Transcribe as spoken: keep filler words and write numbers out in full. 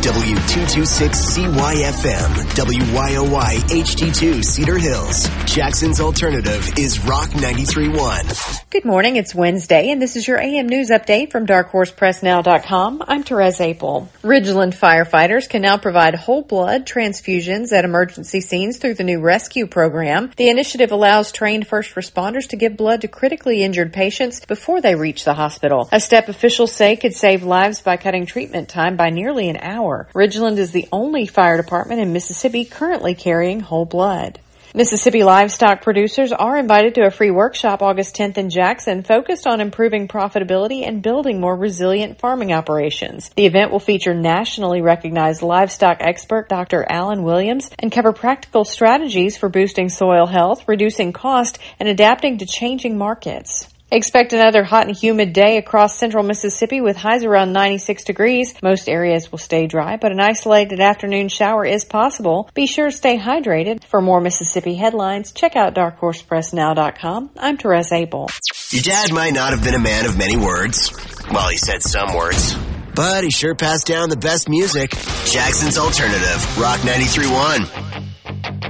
W two twenty-six C Y F M, W Y O Y H D two Cedar Hills. Jackson's alternative is Rock ninety-three point one. Good morning. It's Wednesday, and this is your A M News Update from dark horse press now dot com. I'm Therese Apel. Ridgeland firefighters can now provide whole blood transfusions at emergency scenes through the new rescue program. The initiative allows trained first responders to give blood to critically injured patients before they reach the hospital, a step officials say could save lives by cutting treatment time by nearly an hour. Ridgeland is the only fire department in Mississippi currently carrying whole blood. Mississippi livestock producers are invited to a free workshop August tenth in Jackson focused on improving profitability and building more resilient farming operations. The event will feature nationally recognized livestock expert Doctor Alan Williams and cover practical strategies for boosting soil health, reducing cost, and adapting to changing markets. Expect another hot and humid day across central Mississippi with highs around ninety-six degrees. Most areas will stay dry, but an isolated afternoon shower is possible. Be sure to stay hydrated. For more Mississippi headlines, check out dark horse press now dot com. I'm Therese Apel. Your dad might not have been a man of many words. Well, he said some words. But he sure passed down the best music. Jackson's alternative, Rock ninety-three point one.